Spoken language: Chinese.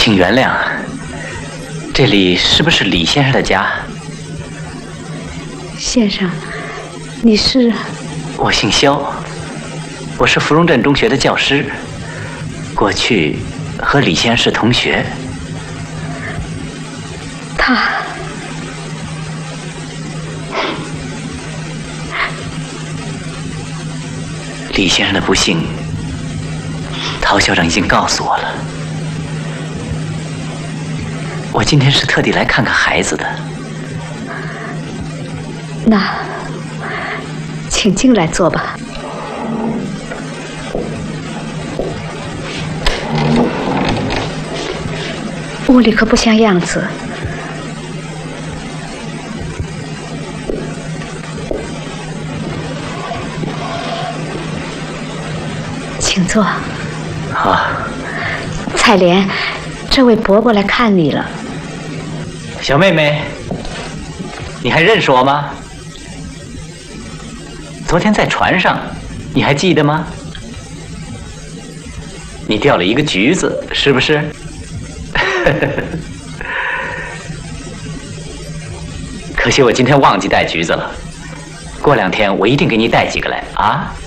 请原谅，这里是不是李先生的家？ 先生，你是？ 我姓肖，我是芙蓉镇中学的教师，过去和李先生是同学。李先生的不幸，陶校长已经告诉我了。我今天是特地来看看孩子的。 那，请进来坐吧。屋里可不像样子。请坐。 好。 采莲，这位伯伯来看你了。 小妹妹，你还认识我吗？昨天在船上，你还记得吗？你掉了一个橘子，是不是？可惜我今天忘记带橘子了，过2天我一定给你带几个来啊。